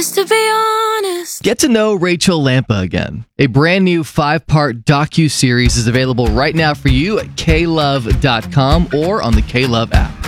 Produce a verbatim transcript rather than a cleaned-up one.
Just to be honest. Get to know Rachel Lampa again. A brand new five-part docu-series is available right now for you at k love dot com or on the K-Love app.